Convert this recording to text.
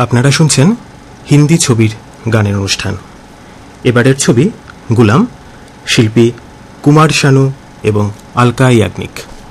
আপনারা শুনছেন হিন্দি ছবির গানের অনুষ্ঠান। এবারের ছবি গুলাম, শিল্পী কুমার শানু এবং আলকা ইয়াগনিক।